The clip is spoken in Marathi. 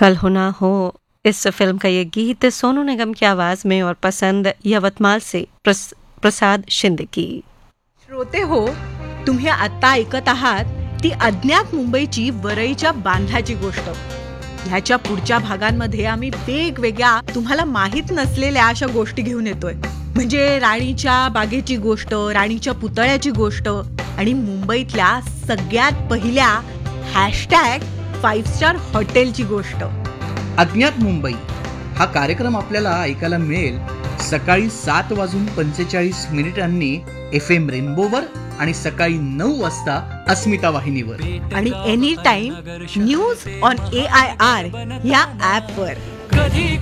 कल हो ना हो इस फिल्म का ये गीत सोनू निगम की आवाज में और पसंद यवतमाळ से प्रसाद शिंदे की. श्रोते हो, तुम्ही आता ऐकत आहात ती अज्ञात मुंबईची वरईच्या बांधाची गोष्ट. ह्याच्या पुढच्या भागांमध्ये आम्ही वेगवेगळ्या तुम्हाला माहीत नसलेल्या अशा गोष्टी घेऊन येतोय. म्हणजे राणीच्या बागेची गोष्ट, राणीच्या पुतळ्याची गोष्ट आणि मुंबईतल्या सगळ्यात पहिल्या #5 स्टार हॉटेलची गोष्ट. अज्ञात मुंबई हा कार्यक्रम आपल्याला ऐकायला मिळेल सकाळी 7:45 FM रेनबोवर आणि सकाळी 9 वाजता अस्मिता वाहिनीवर आणि any time news on AIR या ॲपवर. कधी